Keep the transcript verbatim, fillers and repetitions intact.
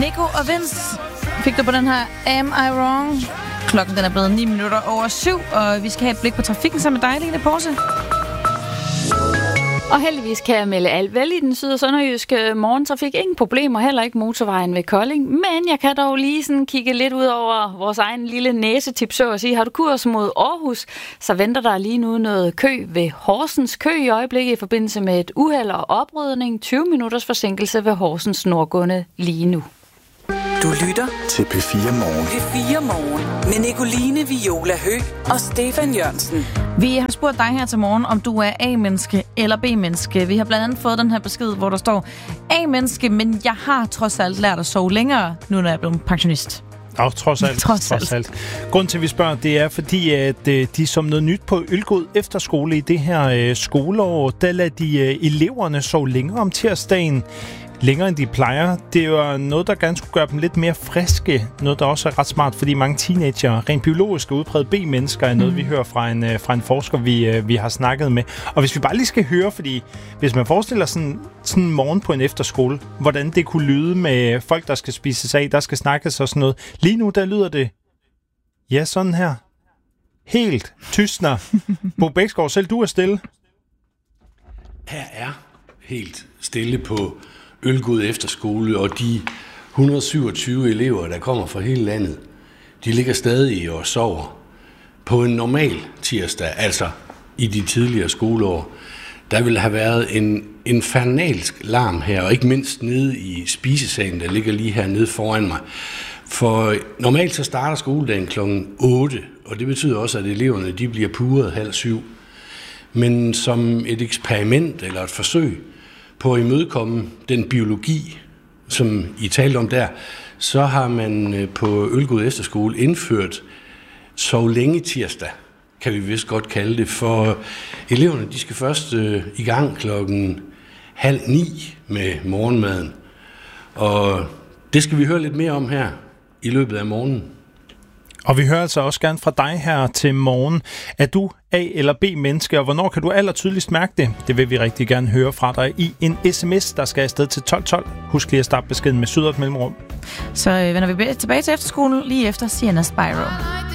Nico og Vince fik du på den her Am I Wrong? Klokken den er blevet ni minutter over syv, og vi skal have et blik på trafikken sammen med dig, Line Porse. Og heldigvis kan jeg melde alt vel i den syd- og sønderjyske morgentrafik. Ingen problemer, heller ikke motorvejen ved Kolding. Men jeg kan dog lige sådan kigge lidt ud over vores egen lille næsetip, så at sige. Har du kurs mod Aarhus, så venter der lige nu noget kø ved Horsens. Kø i øjeblikket i forbindelse med et uheld og oprydning. tyve minutters forsinkelse ved Horsens Nordgående lige nu. Du lytter til P fire Morgen. P fire Morgen med Nicoline Viola Høgh og Stefan Jørgensen. Vi har spurgt dig her til morgen, om du er A-menneske eller B-menneske. Vi har blandt andet fået den her besked, hvor der står: A-menneske, men jeg har trods alt lært at sove længere, nu når jeg er blevet pensionist. Ja, trods alt. trods, trods alt. Grunden til, at vi spørger, det er fordi, at de som noget nyt på Ølgod Efterskole i det her skoleår, der lader de eleverne sove længere om tirsdagen. Længere end de plejer. Det er jo noget, der gerne skulle gøre dem lidt mere friske. Noget, der også er ret smart, fordi mange teenager, rent biologisk og udpræget B-mennesker, er noget, mm. vi hører fra en, fra en forsker, vi, vi har snakket med. Og hvis vi bare lige skal høre, fordi hvis man forestiller sådan, sådan en morgen på en efterskole, hvordan det kunne lyde med folk, der skal spises af, der skal snakkes og sådan noget. Lige nu, der lyder det, ja, sådan her. Helt tystner. Bo Bæksgaard, selv du er stille. Her er helt stille på Ølgod Efterskole, og de et hundrede og syvogtyve elever, der kommer fra hele landet, de ligger stadig og sover. På en normal tirsdag, altså i de tidligere skoleår, der ville have været en infernalsk larm her, og ikke mindst nede i spisesalen, der ligger lige hernede foran mig. For normalt så starter skoledagen klokken otte, og det betyder også, at eleverne de bliver puret halv syv. Men som et eksperiment eller et forsøg på at imødekomme den biologi, som I talte om der, så har man på Ølgod Efterskole indført sov længe tirsdag, kan vi vist godt kalde det, for eleverne de skal først øh, i gang klokken halv ni med morgenmaden. Og det skal vi høre lidt mere om her i løbet af morgenen. Og vi hører altså også gerne fra dig her til morgen. Er du A- eller B-menneske, og hvornår kan du allertydeligst mærke det? Det vil vi rigtig gerne høre fra dig i en sms, der skal afsted til tolv tolv. Husk lige at starte beskeden med syd og et mellemrum. Så øh, vender vi tilbage til efterskolen lige efter Sienna Spyro.